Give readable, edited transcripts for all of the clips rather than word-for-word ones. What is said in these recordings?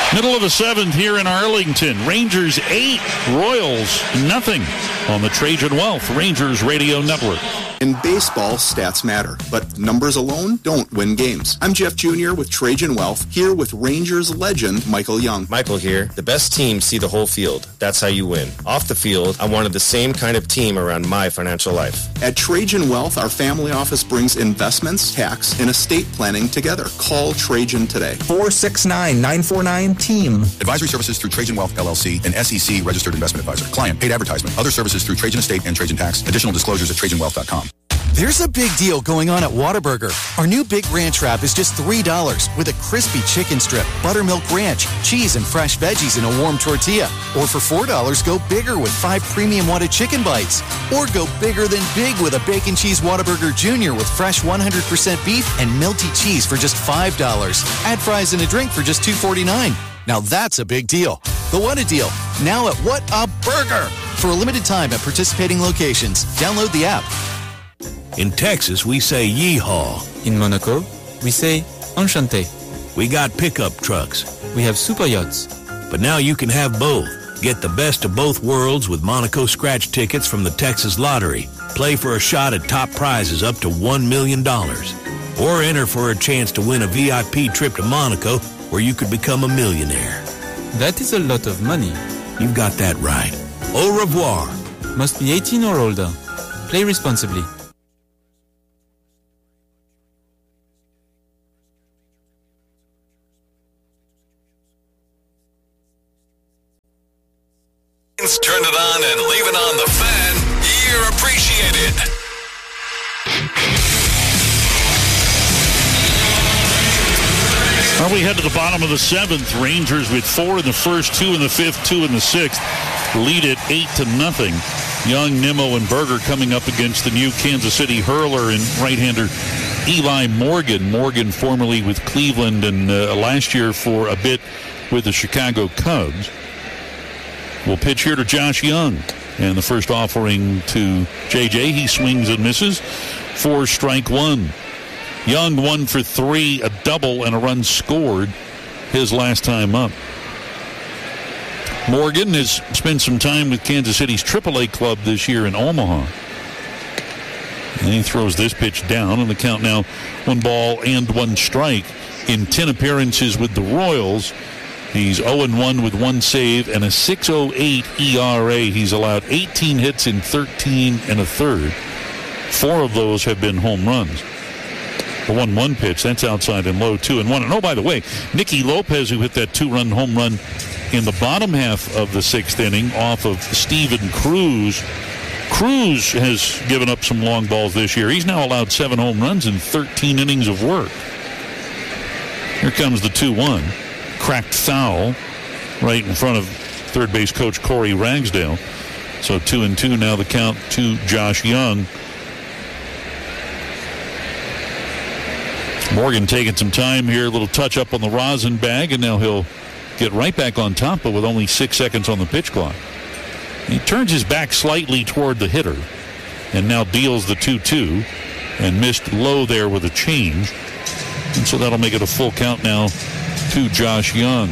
Middle of the seventh here in Arlington. Rangers 8, Royals nothing on the Trajan Wealth Rangers Radio Network. In baseball, stats matter, but numbers alone don't win games. I'm Jeff Jr. with Trajan Wealth, here with Rangers legend Michael Young. Michael here. The best teams see the whole field. That's how you win. Off the field, I wanted the same kind of team around my financial life. At Trajan Wealth, our family office brings investments, tax, and estate planning together. Call Trajan today. 469-949-TEAM. Advisory services through Trajan Wealth, LLC, an SEC registered investment advisor. Client paid advertisement. Other services through Trajan Estate and Trajan Tax. Additional disclosures at TrajanWealth.com. There's a big deal going on at Whataburger. Our new Big Ranch Wrap is just $3 with a crispy chicken strip, buttermilk ranch, cheese, and fresh veggies in a warm tortilla. Or for $4, go bigger with 5 premium Whata chicken bites. Or go bigger than big with a Bacon Cheese Whataburger Jr. with fresh 100% beef and melty cheese for just $5. Add fries and a drink for just $2.49. Now that's a big deal. The What a Deal, now at What a Burger. For a limited time at participating locations. Download the app. In Texas, we say yeehaw. In Monaco, we say enchanté. We got pickup trucks. We have super yachts. But now you can have both. Get the best of both worlds with Monaco scratch tickets from the Texas Lottery. Play for a shot at top prizes up to $1 million. Or enter for a chance to win a VIP trip to Monaco where you could become a millionaire. That is a lot of money. You've got that right. Au revoir. Must be 18 or older. Play responsibly. Turn it on and leave it on the fan. You're appreciated. Well, we head to the bottom of the seventh. Rangers with 4 in the first, 2 in the fifth, 2 in the sixth. Lead it 8-0. Young, Nimmo, and Berger coming up against the new Kansas City hurler and right-hander Eli Morgan. Morgan formerly with Cleveland and last year for a bit with the Chicago Cubs. We'll pitch here to Josh Young. And the first offering to JJ. He swings and misses for strike one. Young 1 for 3, a double and a run scored his last time up. Morgan has spent some time with Kansas City's AAA club this year in Omaha. And he throws this pitch down, and the count now 1 ball and 1 strike. In 10 appearances with the Royals, he's 0-1 with 1 save and a 6.08 ERA. He's allowed 18 hits in 13 1/3. 4 of those have been home runs. The 1-1 pitch, that's outside and low, 2-1. And oh, by the way, Nicky Lopez, who hit that 2-run home run in the bottom half of the 6th inning off of Steven Cruz. Cruz has given up some long balls this year. He's now allowed 7 home runs in 13 innings of work. Here comes the 2-1. Cracked foul right in front of third base coach Corey Ragsdale. So 2-2 now the count to Josh Young. Morgan taking some time here, a little touch up on the rosin bag, and now he'll get right back on top, but with only 6 seconds on the pitch clock. He turns his back slightly toward the hitter and now deals the 2-2 and missed low there with a change. And so that'll make it a full count now to Josh Young.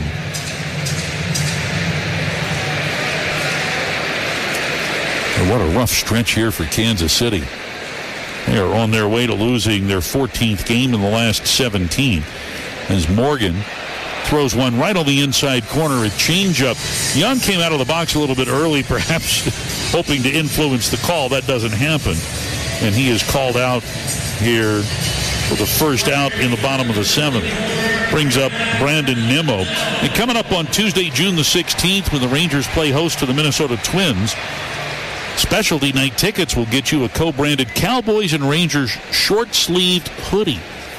And what a rough stretch here for Kansas City. They are on their way to losing their 14th game in the last 17. As Morgan throws one right on the inside corner, a changeup. Young came out of the box a little bit early, perhaps hoping to influence the call. That doesn't happen. And he is called out here for the first out in the bottom of the 7th. Brings up Brandon Nimmo. And coming up on Tuesday, June the 16th, when the Rangers play host to the Minnesota Twins, Specialty Night tickets will get you a co-branded Cowboys and Rangers short-sleeved hoodie.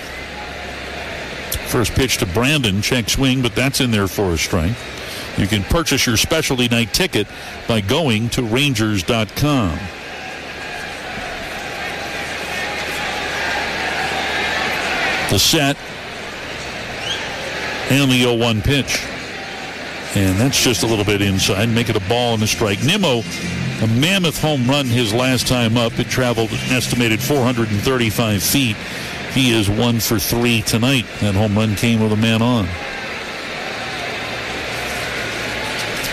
First pitch to Brandon, check swing, but that's in there for a strike. You can purchase your Specialty Night ticket by going to Rangers.com. The set and the 0-1 pitch. And that's just a little bit inside. Make it a ball and a strike. Nimmo, a mammoth home run his last time up. It traveled an estimated 435 feet. He is 1 for 3 tonight. That home run came with a man on.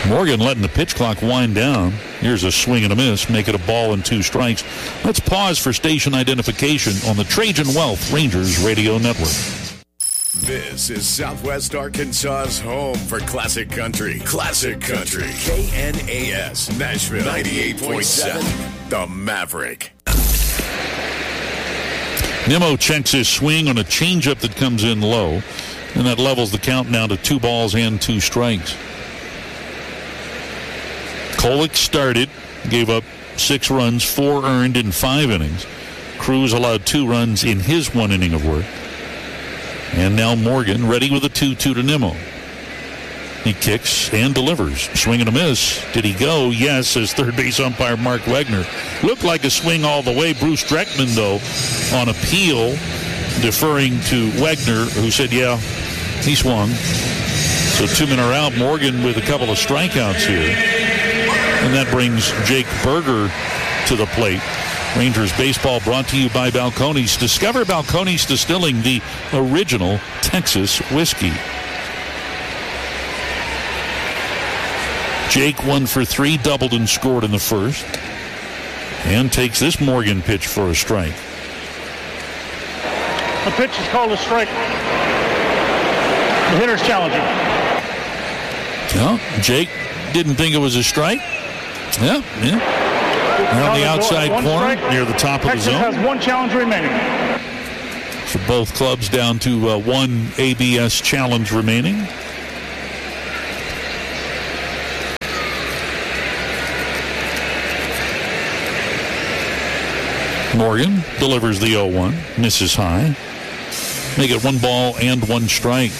Morgan letting the pitch clock wind down. Here's a swing and a miss. Make it a ball and 2 strikes. Let's pause for station identification on the Trajan Wealth Rangers Radio Network. This is Southwest Arkansas's home for classic country. Classic country. KNAS, Nashville 98.7, The Maverick. Nimmo checks his swing on a changeup that comes in low, and that levels the count down to 2 balls and 2 strikes. Kolek started, gave up 6 runs, 4 earned in 5 innings. Cruz allowed 2 runs in his 1 inning of work. And now Morgan ready with a 2-2 to Nimmo. He kicks and delivers. Swing and a miss. Did he go? Yes, says third base umpire Mark Wegner. Looked like a swing all the way. Bruce Dreckman, though, on appeal, deferring to Wegner, who said, yeah, he swung. So 2 men are out. Morgan with a couple of strikeouts here. And that brings Jake Berger to the plate. Rangers baseball brought to you by Balcones. Discover Balcones Distilling, the original Texas whiskey. Jake 1 for 3, doubled and scored in the first. And takes this Morgan pitch for a strike. The pitch is called a strike. The hitter's challenging. Well, Jake didn't think it was a strike. Yeah. On the outside corner, near the top of the zone. Texas has 1 challenge remaining. So both clubs down to 1 ABS challenge remaining. Morgan delivers the 0-1, misses high. Make it 1 ball and 1 strike.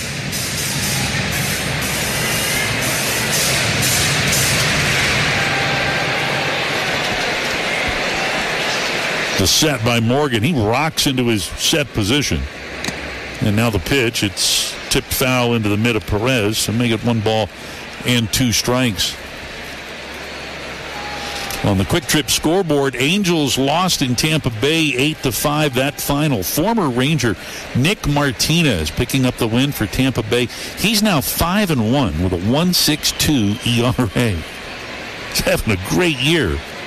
The set by Morgan. He rocks into his set position. And now the pitch. It's tipped foul into the mid of Perez. So make it 1 ball and 2 strikes. On the Quick Trip scoreboard, Angels lost in Tampa Bay 8-5, that final. Former Ranger Nick Martinez picking up the win for Tampa Bay. He's now 5-1 with a 1.62 ERA. He's having a great year.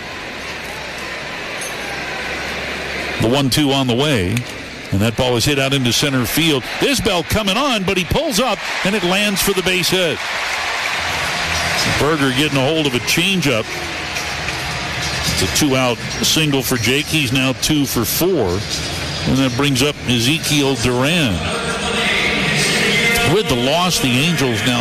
The 1-2 on the way, and that ball is hit out into center field. Isbell coming on, but he pulls up, and it lands for the base hit. Berger getting a hold of a changeup. It's a 2-out single for Jake. He's now 2 for 4. And that brings up Ezekiel Duran. With the loss, the Angels now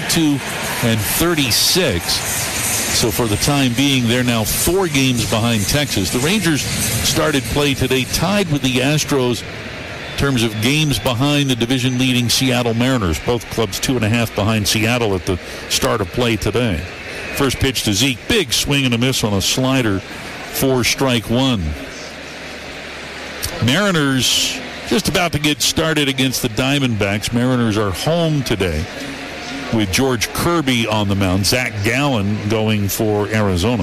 22-36. So for the time being, they're now 4 games behind Texas. The Rangers started play today tied with the Astros in terms of games behind the division-leading Seattle Mariners. Both clubs 2.5 behind Seattle at the start of play today. First pitch to Zeke. Big swing and a miss on a slider for strike 1. Mariners just about to get started against the Diamondbacks. Mariners are home today with George Kirby on the mound. Zach Gallen going for Arizona.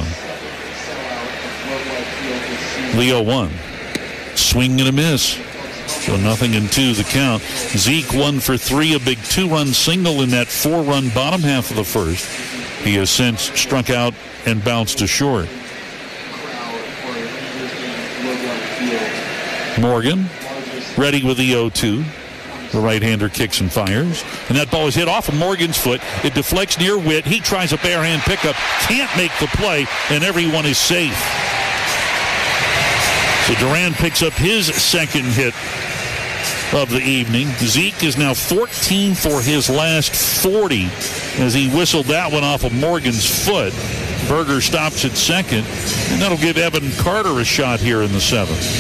Leo 1. Swing and a miss. So 0-2 the count. Zeke 1 for 3. A big 2-run single in that 4-run bottom half of the first. He has since struck out and bounced to short. Morgan ready with the 0-2. The right-hander kicks and fires. And that ball is hit off of Morgan's foot. It deflects near Witt. He tries a bare-hand pickup. Can't make the play, and everyone is safe. So Duran picks up his second hit of the evening. Zeke is now 14 for his last 40 as he whistled that one off of Morgan's foot. Berger stops at second, and that'll give Evan Carter a shot here in the 7th.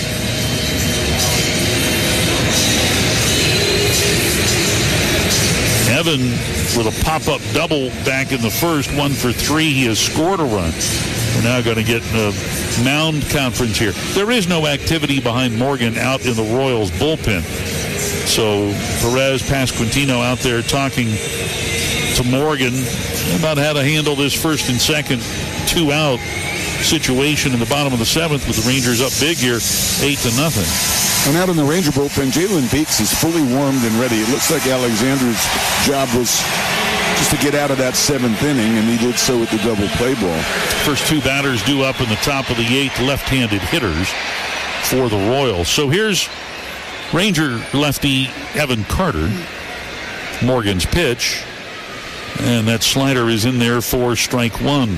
Evan with a pop-up double back in the first, 1 for 3. He has scored a run. We're now going to get a mound conference here. There is no activity behind Morgan out in the Royals bullpen. So Perez, Pasquantino out there talking to Morgan about how to handle this first and second 2-out situation in the bottom of the 7th with the Rangers up big here, 8-0. And out in the Ranger bullpen, Jalen Beeks is fully warmed and ready. It looks like Alexander's job was just to get out of that 7th inning, and he did so with the double play ball. First two batters due up in the top of the 8th, left-handed hitters for the Royals. So here's Ranger lefty Evan Carter. Morgan's pitch, and that slider is in there for strike one.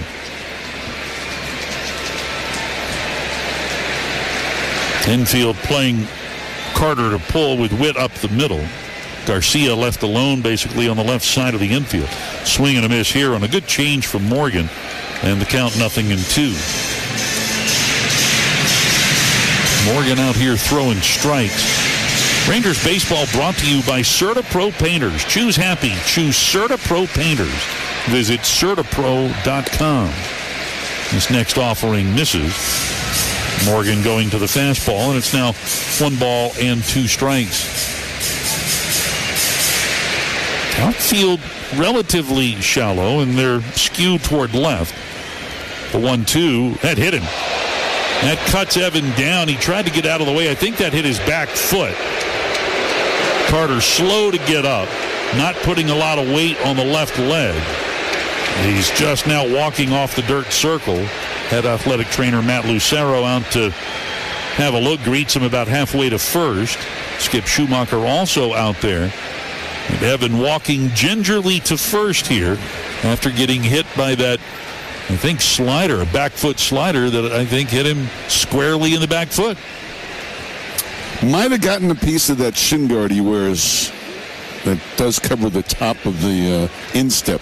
Infield playing Carter to pull with Witt up the middle. Garcia left alone basically on the left side of the infield. Swing and a miss here on a good change from Morgan, and the count 0-2. Morgan out here throwing strikes. Rangers baseball brought to you by CertaPro Painters. Choose happy. Choose CertaPro Painters. Visit CertaPro.com. This next offering misses. Morgan going to the fastball, and it's now 1-2 strikes. Outfield relatively shallow, and they're skewed toward left. The 1-2, that hit him. That cuts Evan down. He tried to get out of the way. I think that hit his back foot. Carter slow to get up, not putting a lot of weight on the left leg. He's just now walking off the dirt circle. Head athletic trainer Matt Lucero out to have a look, greets him about halfway to first. Skip Schumacher also out there. And Evan walking gingerly to first here after getting hit by that, I think, slider, a back foot slider that I think hit him squarely in the back foot. Might have gotten a piece of that shin guard he wears that does cover the top of the instep.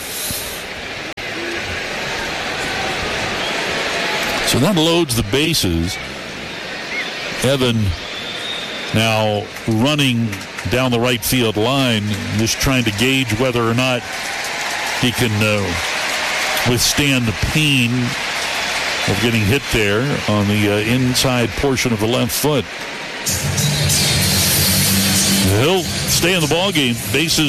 So that loads the bases. Evan now running down the right field line, just trying to gauge whether or not he can withstand the pain of getting hit there on the inside portion of the left foot. He'll stay in the ballgame. Bases